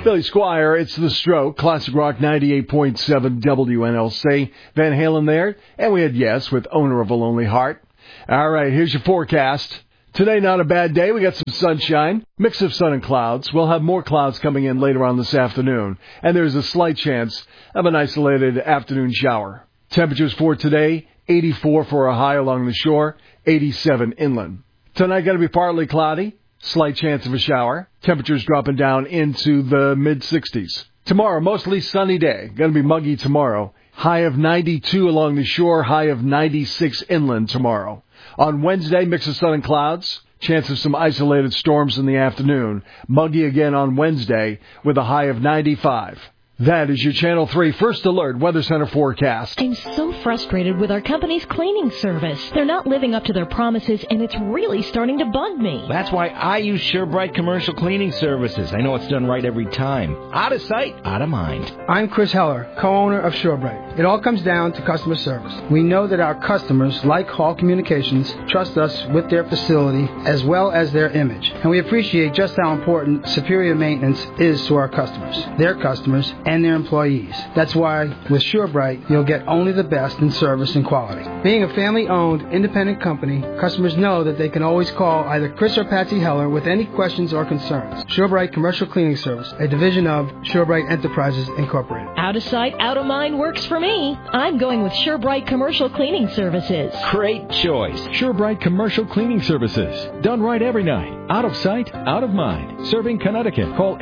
Billy Squire, it's The Stroke, Classic Rock 98.7 WNLC. Van Halen there, and we had Yes with Owner of a Lonely Heart. All right, here's your forecast. Today, not a bad day. We got some sunshine, mix of sun and clouds. We'll have more clouds coming in later on this afternoon, and there's a slight chance of an isolated afternoon shower. Temperatures for today, 84 for a high along the shore, 87 inland. Tonight going to be partly cloudy, slight chance of a shower. Temperatures dropping down into the mid-60s. Tomorrow, mostly sunny day. Going to be muggy tomorrow. High of 92 along the shore, high of 96 inland tomorrow. On Wednesday, mix of sun and clouds. Chance of some isolated storms in the afternoon. Muggy again on Wednesday with a high of 95. That is your Channel 3 First Alert Weather Center forecast. I'm so frustrated with our company's cleaning service. They're not living up to their promises, and it's really starting to bug me. That's why I use SureBright Commercial Cleaning Services. I know it's done right every time. Out of sight, out of mind. I'm Chris Heller, co-owner of SureBright. It all comes down to customer service. We know that our customers, like Hall Communications, trust us with their facility as well as their image. And we appreciate just how important superior maintenance is to our customers, their customers, and their employees. That's why with SureBright, you'll get only the best in service and quality. Being a family-owned, independent company, customers know that they can always call either Chris or Patsy Heller with any questions or concerns. SureBright Commercial Cleaning Service, a division of SureBright Enterprises, Incorporated. Out of sight, out of mind works for me. I'm going with SureBright Commercial Cleaning Services. Great choice. SureBright Commercial Cleaning Services. Done right every night. Out of sight, out of mind. Serving Connecticut. Call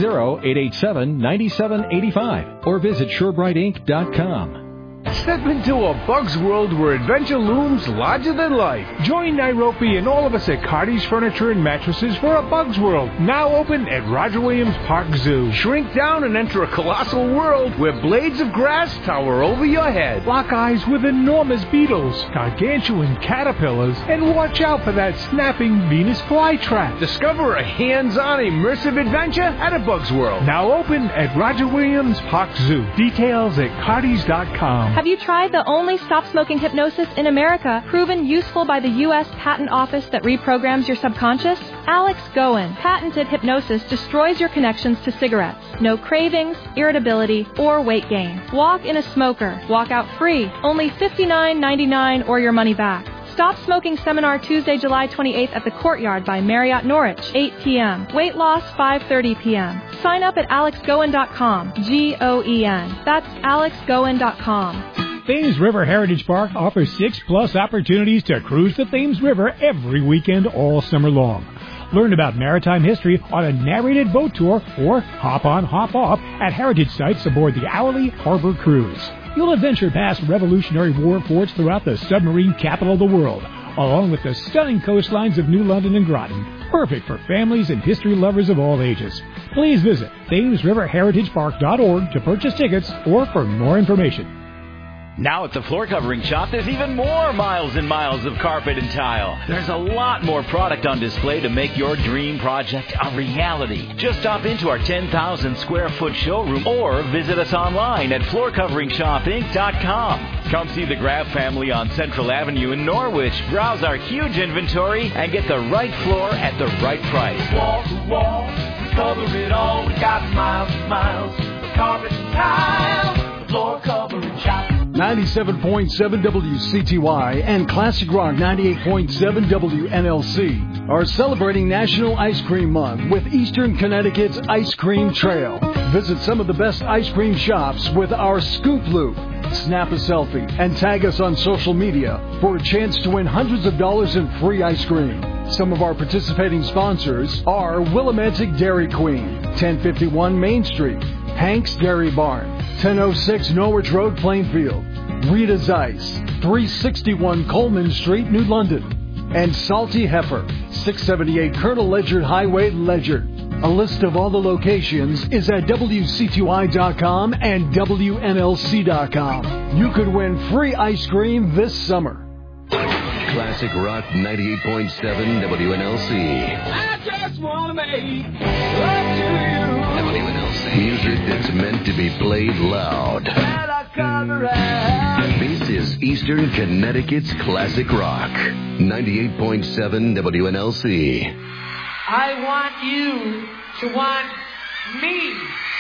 860-887-9785 or visit SureBrightInc.com. Step into a Bug's world where adventure looms larger than life. Join Nairobi and all of us at Cardi's Furniture and Mattresses for a Bug's World, now open at Roger Williams Park Zoo. Shrink down and enter a colossal world where blades of grass tower over your head. Lock eyes with enormous beetles, gargantuan caterpillars, and watch out for that snapping Venus flytrap. Discover a hands-on immersive adventure at a Bug's World, now open at Roger Williams Park Zoo. Details at cardis.com. Have you tried the only stop-smoking hypnosis in America, proven useful by the U.S. Patent Office that reprograms your subconscious? Alex Goen, patented hypnosis destroys your connections to cigarettes. No cravings, irritability, or weight gain. Walk in a smoker. Walk out free. Only $59.99 or your money back. Stop Smoking Seminar Tuesday, July 28th at the Courtyard by Marriott Norwich, 8 p.m. Weight loss, 5:30 p.m. Sign up at alexgoen.com, G-O-E-N. That's alexgoen.com. Thames River Heritage Park offers 6+ opportunities to cruise the Thames River every weekend all summer long. Learn about maritime history on a narrated boat tour or hop on, hop off at heritage sites aboard the Hourly Harbor Cruise. You'll adventure past Revolutionary War forts throughout the submarine capital of the world, along with the stunning coastlines of New London and Groton, perfect for families and history lovers of all ages. Please visit ThamesRiverHeritagePark.org to purchase tickets or for more information. Now at the Floor Covering Shop, there's even more miles and miles of carpet and tile. There's a lot more product on display to make your dream project a reality. Just stop into our 10,000 square foot showroom or visit us online at floorcoveringshopinc.com. Come see the Grab family on Central Avenue in Norwich. Browse our huge inventory and get the right floor at the right price. Wall to wall, cover it all. We got miles and miles of carpet and tile. The Floor Covering Shop. 97.7 WCTY and Classic Rock 98.7 WNLC are celebrating National Ice Cream Month with Eastern Connecticut's Ice Cream Trail. Visit some of the best ice cream shops with our Scoop Loop. Snap a selfie and tag us on social media for a chance to win hundreds of dollars in free ice cream. Some of our participating sponsors are Willimantic Dairy Queen, 1051 Main Street, Hank's Dairy Barn, 1006 Norwich Road, Plainfield, Rita's Ice, 361 Coleman Street, New London, and Salty Heifer, 678 Colonel Ledyard Highway, Ledyard. A list of all the locations is at WCTY.com and WNLC.com. You could win free ice cream this summer. Classic Rock 98.7 WNLC. I just want to make love to you. WNLC. Music that's meant to be played loud. This is Eastern Connecticut's Classic Rock. 98.7 WNLC. I want you to want Me.